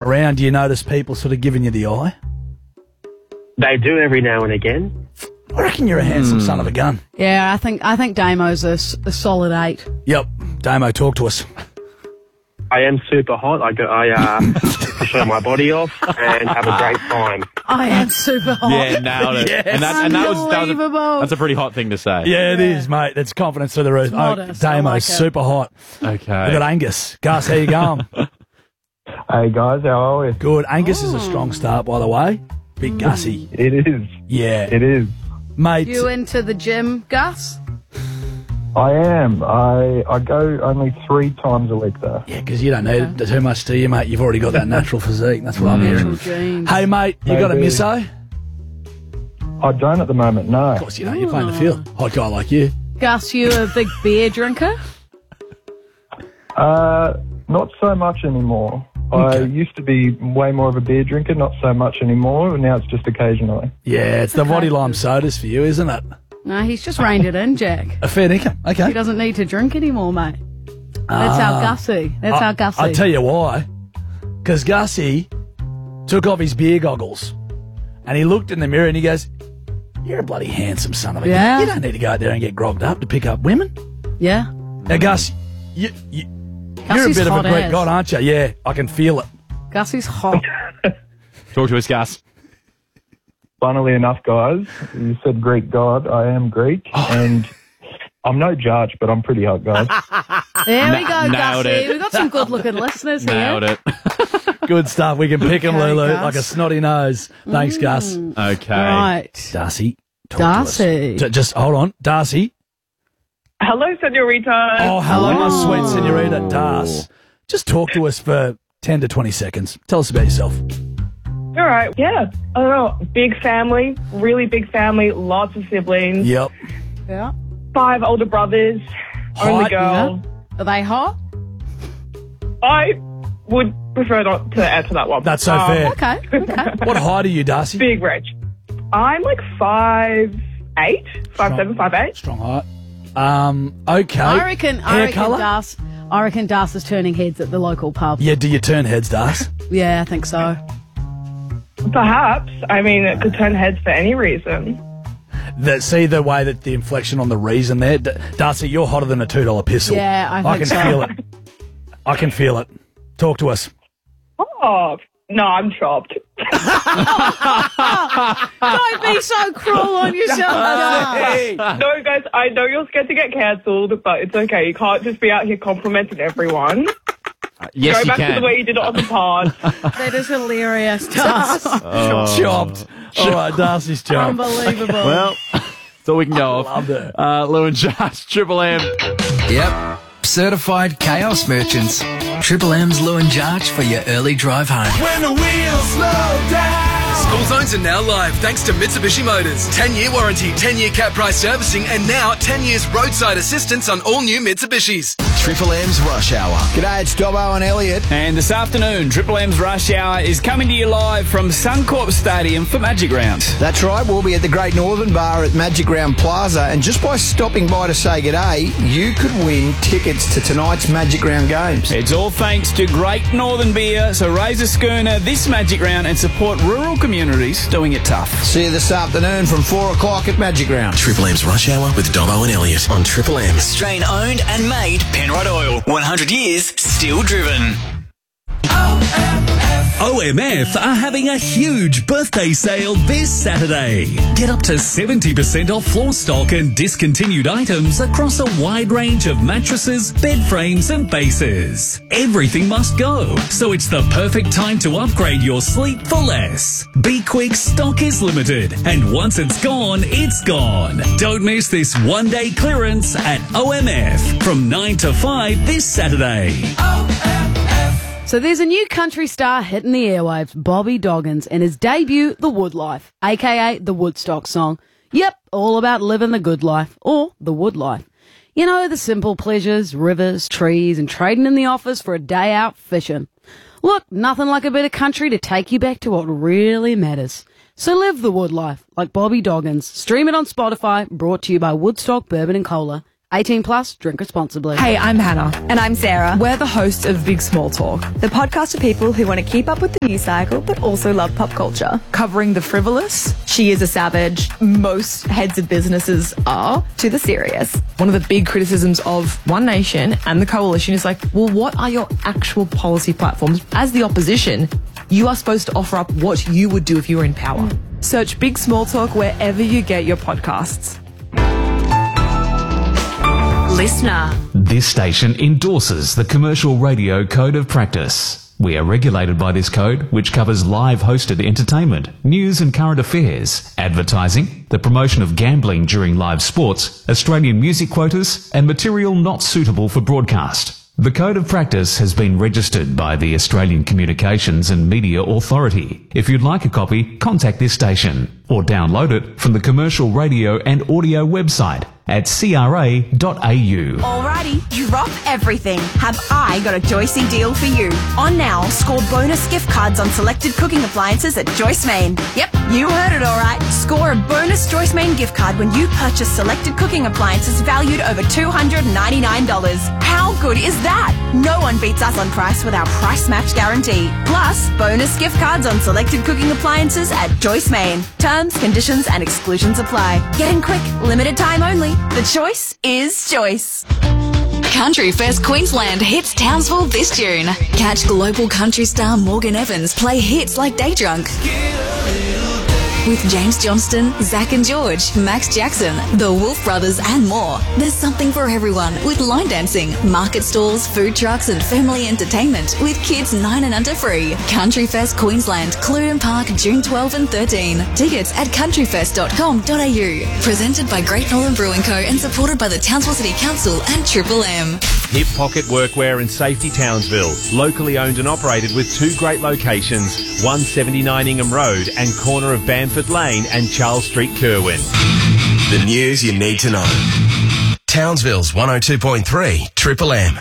around, do you notice people sort of giving you the eye? They do every now and again. I reckon you're a handsome son of a gun. Yeah, I think Damo's a solid 8. Yep. Damo, talk to us. I am super hot. I show my body off and have a great time. I am super hot. Yeah, nailed it. Yes. And Unbelievable. that's a pretty hot thing to say. Yeah, it is, mate. That's confidence to the roof. Modest. I Damo's like it. super hot. Okay. We've got Angus. Gus, how you going? Hey guys, how are we? Good. Angus is a strong start, by the way. Big Gussie. It is. Yeah. It is. Mate. You into the gym, Gus? I am. I go only 3 times a week though. Yeah, because you don't need it too much, do you, mate? You've already got that natural physique. That's what I'm hearing. Genes. Hey, mate, you got a Maybe. misso? I don't at the moment, no. Of course you don't. You're playing the field. Hot guy like you. Gus, you a big beer drinker? Not so much anymore. I used to be way more of a beer drinker, not so much anymore. Now it's just occasionally. Yeah, it's the body lime sodas for you, isn't it? No, he's just reined it in, Jack. A fair income. He Okay. doesn't need to drink anymore, mate. That's our Gussie. That's our Gussie. I'll tell you why. Because Gussie took off his beer goggles and he looked in the mirror and he goes, "You're a bloody handsome son of a Yeah. gun. You don't need to go out there and get grogged up to pick up women." Yeah. Now, Gus, you're a Gussie's bit of a hot Greek as. god, aren't you? Yeah, I can feel it. Gussie's hot. Talk to us, Gus. Funnily enough, guys, you said Greek god. I am Greek, and I'm no judge, but I'm pretty hot, guys. There we go, nailed Gussie. it. We've got some good-looking listeners Nailed here. it. Good stuff. We can pick him, Okay, Lulu, Gus. like a snotty nose. Thanks, Gus. Okay. Right. Darcy, talk Darcy. to us. Just hold on. Darcy. Hello, senorita. Oh, hello, my sweet senorita Das. Just talk to us for 10 to 20 seconds. Tell us about yourself. All right. Yeah. I don't know. Big family, really big family, lots of siblings, Yep. Yeah. 5 older brothers, only Hot, girl. Are they hot? I would prefer not to answer that one. That's so fair. Okay. Okay. What height are you, Darcy? Big Reg. I'm like 5'8", 5'7", 5'8". Strong height. Okay. I reckon Hair colour? Das is turning heads at the local pub. Yeah, do you turn heads, Das? Yeah, I think so. Perhaps. I mean, it could turn heads for any reason. See the way that the inflection on the reason there? Darcy, you're hotter than a $2 pistol. Yeah, I think can so. feel it. I can feel it. Talk to us. Oh, no, I'm chopped. Don't be so cruel on yourself, guys. No, guys, I know you're scared to get cancelled, but it's okay. You can't just be out here complimenting everyone. Yes, Go you back can. to the way you did it on the pod. That is hilarious, Das. Chopped. All right, Darcy's chopped. Unbelievable. Well, that's all we can go off. Loved it. Lou and Josh, Triple M. Yep. Certified chaos merchants. Triple M's Lou and Jarch for your early drive home. When the wheels slow down. School zones are now live thanks to Mitsubishi Motors. 10-year warranty, 10-year cap price servicing, and now 10 years roadside assistance on all new Mitsubishis. Triple M's Rush Hour. G'day, it's Dobbo and Elliot. And this afternoon, Triple M's Rush Hour is coming to you live from Suncorp Stadium for Magic Round. That's right, we'll be at the Great Northern Bar at Magic Round Plaza, and just by stopping by to say g'day, you could win tickets to tonight's Magic Round games. It's all thanks to Great Northern Beer, so raise a schooner this Magic Round and support rural communities doing it tough. See you this afternoon from 4 o'clock at Magic Round. Triple M's Rush Hour with Dobbo and Elliot on Triple M. Australian owned and made Penrod Oil. 100 years, still driven. OMF are having a huge birthday sale this Saturday. Get up to 70% off floor stock and discontinued items across a wide range of mattresses, bed frames and bases. Everything must go, so it's the perfect time to upgrade your sleep for less. Be quick, stock is limited, and once it's gone, it's gone. Don't miss this one-day clearance at OMF from 9 to 5 this Saturday. So there's a new country star hitting the airwaves, Bobby Doggins, and his debut, The Wood Life, aka the Woodstock song. Yep, all about living the good life, or the wood life. You know, the simple pleasures, rivers, trees, and trading in the office for a day out fishing. Look, nothing like a bit of country to take you back to what really matters. So live the wood life, like Bobby Doggins. Stream it on Spotify, brought to you by Woodstock Bourbon and Cola, 18 plus, drink responsibly. Hey, I'm Hannah. And I'm Sarah. We're the hosts of Big Small Talk, the podcast for people who want to keep up with the news cycle but also love pop culture. covering the frivolous. She is a savage. Most heads of businesses are, to the serious. One of the big criticisms of One Nation and the coalition is like, well, what are your actual policy platforms? As the opposition, you are supposed to offer up what you would do if you were in power. Search Big Small Talk wherever you get your podcasts. Listener. This station endorses the Commercial Radio Code of Practice. We are regulated by this code, which covers live hosted entertainment, news and current affairs, advertising, the promotion of gambling during live sports, Australian music quotas, and material not suitable for broadcast. The Code of Practice has been registered by the Australian Communications and Media Authority. If you'd like a copy, contact this station or download it from the Commercial Radio and Audio website at cra.au. Alrighty, drop everything. Have I got a Joycey deal for you? On now, score bonus gift cards on selected cooking appliances at Joyce Main. Yep, you heard it alright. Score a bonus Joyce Main gift card when you purchase selected cooking appliances valued over $299. How good is that? No one beats us on price with our price match guarantee. Plus, bonus gift cards on selected cooking appliances at Joyce Main. Terms, conditions and exclusions apply. Get in quick, limited time only. The choice is choice. Country Fest Queensland hits Townsville this June. Catch global country star Morgan Evans play hits like Day Drunk with James Johnston, Zach and George, Max Jackson, the Wolf Brothers and more. There's something for everyone with line dancing, market stalls, food trucks and family entertainment with kids 9 and under free. Country Fest Queensland, Cluden Park, June 12 and 13. Tickets at countryfest.com.au. Presented by Great Northern Brewing Co and supported by the Townsville City Council and Triple M. Hip Pocket Workwear and Safety Townsville. Locally owned and operated with 2 great locations, 179 Ingham Road and corner of Bamford Lane and Charles Street, Kerwin. The news you need to know. Townsville's 102.3 Triple M.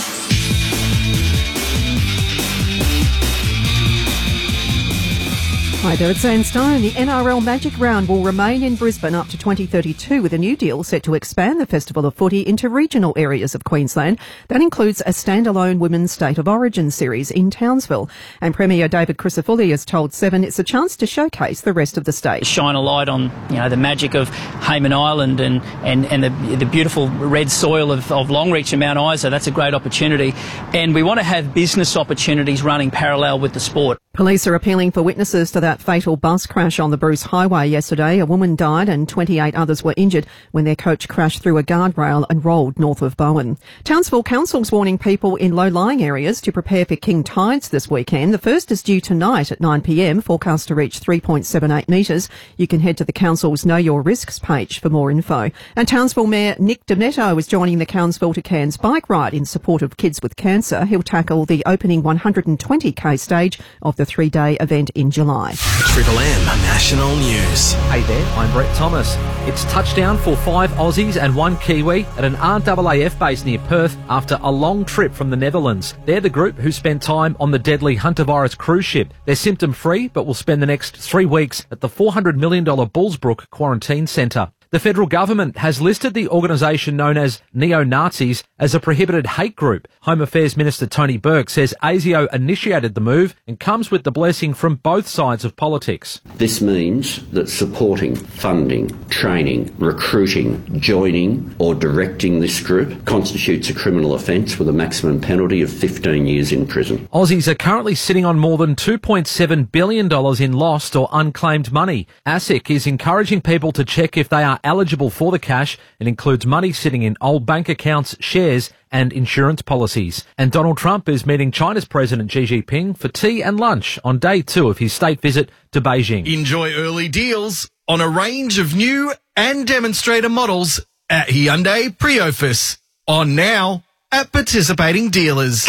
Hi there, it's Anne Stone. The NRL Magic Round will remain in Brisbane up to 2032 with a new deal set to expand the Festival of Footy into regional areas of Queensland. That includes a standalone Women's State of Origin series in Townsville. And Premier David Crisafulli has told Seven it's a chance to showcase the rest of the state. Shine a light on, the magic of Hayman Island and the beautiful red soil of Longreach and Mount Isa. That's a great opportunity. And we want to have business opportunities running parallel with the sport. Police are appealing for witnesses to that fatal bus crash on the Bruce Highway yesterday. A woman died and 28 others were injured when their coach crashed through a guardrail and rolled north of Bowen. Townsville Council's warning people in low-lying areas to prepare for king tides this weekend. The first is due tonight at 9pm, forecast to reach 3.78 metres. You can head to the Council's Know Your Risks page for more info. And Townsville Mayor Nick Donetto is joining the Townsville to Cairns bike ride in support of kids with cancer. He'll tackle the opening 120k stage of the 3-day event in July. Triple M National News. Hey there, I'm Brett Thomas. It's touchdown for 5 Aussies and 1 Kiwi at an RAAF base near Perth after a long trip from the Netherlands. They're the group who spent time on the deadly Huntervirus cruise ship. They're symptom-free, but will spend the next 3 weeks at the $400 million Bullsbrook Quarantine Centre. The federal government has listed the organisation known as Neo-Nazis as a prohibited hate group. Home Affairs Minister Tony Burke says ASIO initiated the move and comes with the blessing from both sides of politics. This means that supporting, funding, training, recruiting, joining or directing this group constitutes a criminal offence with a maximum penalty of 15 years in prison. Aussies are currently sitting on more than $2.7 billion in lost or unclaimed money. ASIC is encouraging people to check if they are eligible for the cash. It includes money sitting in old bank accounts, shares and insurance policies. And Donald Trump is meeting China's President Xi Jinping for tea and lunch on day 2 of his state visit to Beijing. Enjoy early deals on a range of new and demonstrator models at Hyundai Priofus. On now at participating dealers.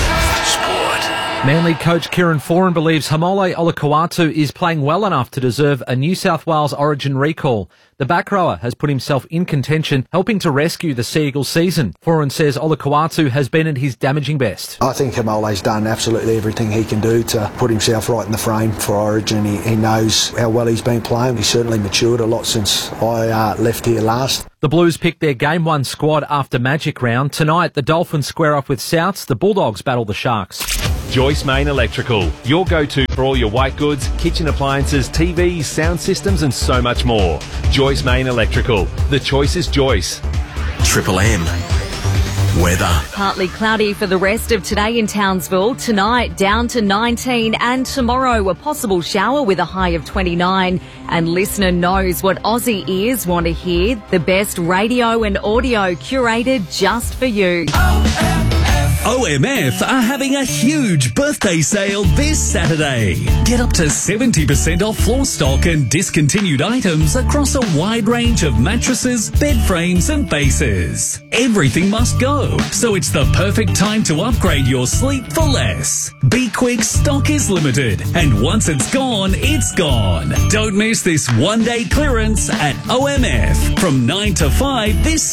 Manly coach Kieran Foran believes Haumole Olakau'atu is playing well enough to deserve a New South Wales Origin recall. The back rower has put himself in contention, helping to rescue the Sea Eagles season. Foran says Olakau'atu has been at his damaging best. I think Haumole's done absolutely everything he can do to put himself right in the frame for Origin. He knows how well he's been playing. He's certainly matured a lot since I left here last. The Blues picked their Game 1 squad after Magic Round. Tonight, the Dolphins square off with Souths. The Bulldogs battle the Sharks. Joyce Main Electrical, your go-to for all your white goods, kitchen appliances, TVs, sound systems and so much more. Joyce Main Electrical. The choice is Joyce. Triple M. Weather. Partly cloudy for the rest of today in Townsville. Tonight down to 19 and tomorrow a possible shower with a high of 29. And listener knows what Aussie ears want to hear. The best radio and audio curated just for you. OMF are having a huge birthday sale this Saturday. Get up to 70% off floor stock and discontinued items across a wide range of mattresses, bed frames and bases. Everything must go, so it's the perfect time to upgrade your sleep for less. Be quick, stock is limited, and once it's gone, it's gone. Don't miss this one-day clearance at OMF from 9 to 5 this